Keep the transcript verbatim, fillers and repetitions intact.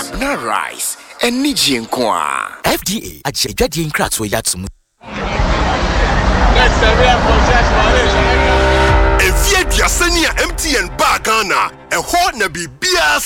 Abna rice and Nijinkwa. F D A, a Jadian cracks were yatsum. Let's say we have If you are M T N Bagana, a hot nabi